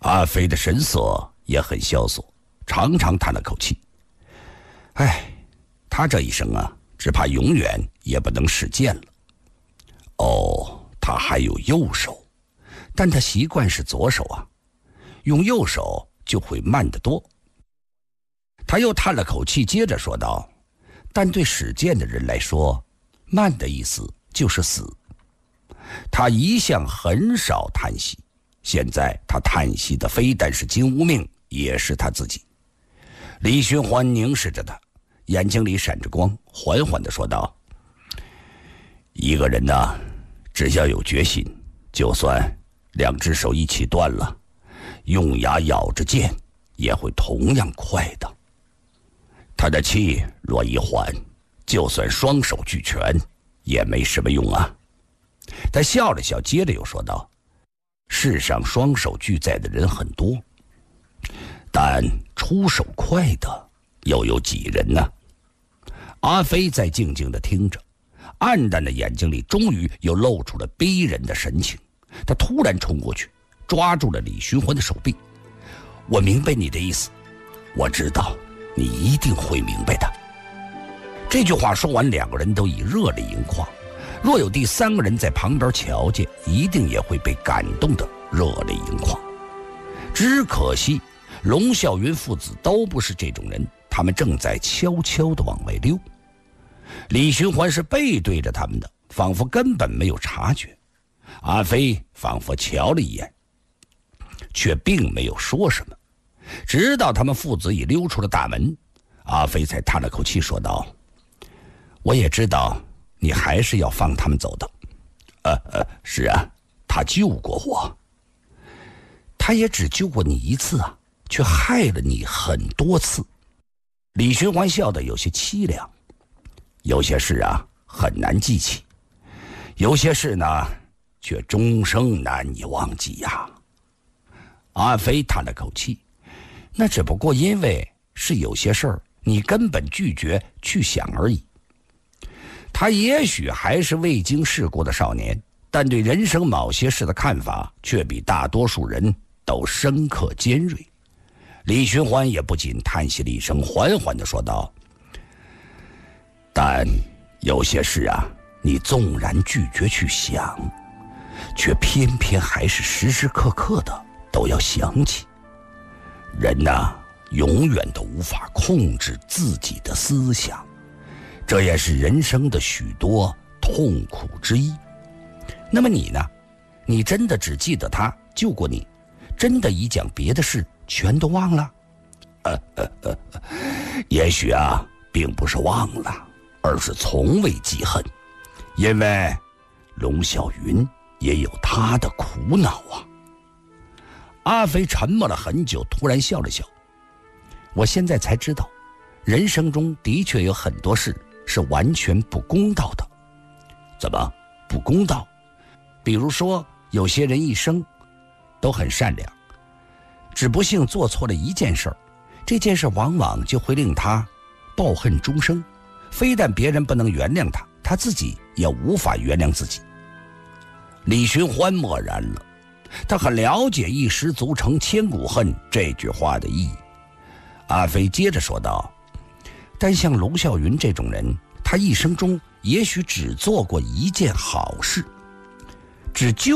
阿飞的神色也很萧索，长长叹了口气。哎，他这一生啊，只怕永远也不能使剑了。哦，他还有右手，但他习惯是左手啊，用右手就会慢得多。他又叹了口气，接着说道：但对使剑的人来说，慢的意思就是死。他一向很少叹息，现在他叹息的非但是金无命，也是他自己。李寻欢凝视着他，眼睛里闪着光，缓缓地说道：一个人呢，只要有决心，就算两只手一起断了，用牙咬着剑也会同样快的。他的气若一缓，就算双手俱全也没什么用啊。他笑了笑，接着又说道：世上双手俱在的人很多，但出手快的又有几人呢？阿飞在静静地听着，暗淡的眼睛里终于又露出了逼人的神情。他突然冲过去，抓住了李寻欢的手臂。我明白你的意思，我知道你一定会明白的。这句话说完，两个人都已热泪盈眶。若有第三个人在旁边瞧见，一定也会被感动得热泪盈眶。只可惜龙啸云父子都不是这种人，他们正在悄悄地往外溜。李寻欢是背对着他们的，仿佛根本没有察觉。阿飞仿佛瞧了一眼，却并没有说什么。直到他们父子已溜出了大门，阿飞才叹了口气说道：我也知道你还是要放他们走的。是啊，他救过我。他也只救过你一次啊，却害了你很多次。李寻欢笑得有些凄凉。有些事啊，很难记起，有些事呢，却终生难以忘记呀。阿飞叹了口气，那只不过因为是有些事儿你根本拒绝去想而已。他也许还是未经世故的少年，但对人生某些事的看法却比大多数人都深刻尖锐。李寻欢也不禁叹息了一声，缓缓地说道：但有些事啊，你纵然拒绝去想，却偏偏还是时时刻刻的都要想起。人呐，永远都无法控制自己的思想，这也是人生的许多痛苦之一。那么你呢？你真的只记得他救过你，真的已将别的事全都忘了？也许啊，并不是忘了，而是从未记恨，因为龙啸云也有他的苦恼啊。阿飞沉默了很久，突然笑了笑。我现在才知道，人生中的确有很多事是完全不公道的。怎么不公道？比如说，有些人一生都很善良，只不幸做错了一件事儿，这件事往往就会令他抱恨终生，非但别人不能原谅他，他自己也无法原谅自己。李寻欢默然了，他很了解一失足成千古恨这句话的意义。阿飞接着说道：但像龙啸云这种人，他一生中也许只做过一件好事，只救